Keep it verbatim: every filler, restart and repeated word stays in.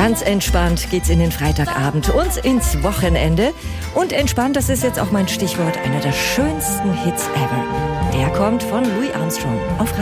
Ganz entspannt geht's in den Freitagabend und ins Wochenende. Und entspannt, das ist jetzt auch mein Stichwort, einer der schönsten Hits ever. Der kommt von Louis Armstrong auf